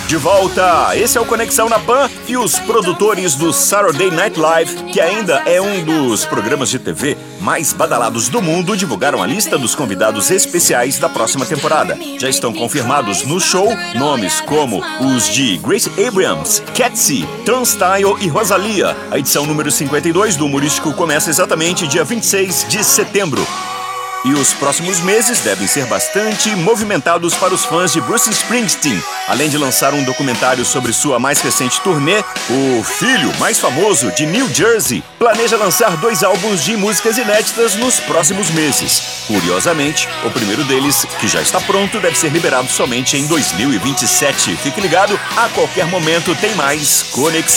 De volta, esse é o Conexão na Pan e os produtores do Saturday Night Live, que ainda é um dos programas de TV mais badalados do mundo, divulgaram a lista dos convidados especiais da próxima temporada. Já estão confirmados no show nomes como os de Grace Abrams, Cassie, Turnstile e Rosalia. A edição número 52 do Humorístico começa exatamente dia 26 de setembro. E os próximos meses devem ser bastante movimentados para os fãs de Bruce Springsteen. Além de lançar um documentário sobre sua mais recente turnê, o filho mais famoso de New Jersey planeja lançar 2 álbuns de músicas inéditas nos próximos meses. Curiosamente, o primeiro deles, que já está pronto, deve ser liberado somente em 2027. Fique ligado, a qualquer momento tem mais Conexão.